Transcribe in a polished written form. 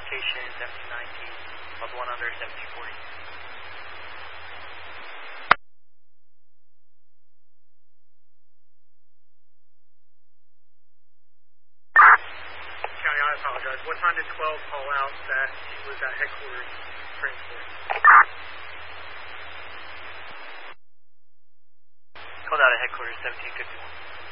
location 1719, level 1 under 1740. County, I apologize. What time did 12 call out that he was at headquarters transport? Called out at headquarters 1751.